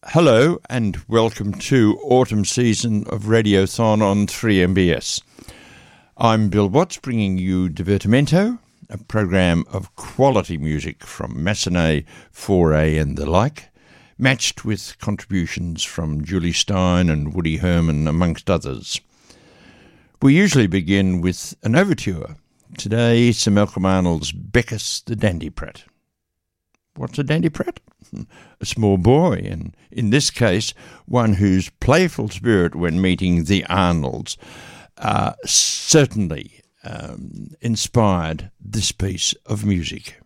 Hello and welcome to autumn season of Radiothon on 3MBS. I'm Bill Watts, bringing you Divertimento, a program of quality music from Massenet, Fauré and the like, matched with contributions from Julie Stein and Woody Herman, amongst others. We usually begin with an overture. Today, Sir Malcolm Arnold's Beckus the Dandiprat. What's a dandiprat? A small boy, and in this case, one whose playful spirit when meeting the Arnolds certainly inspired this piece of music.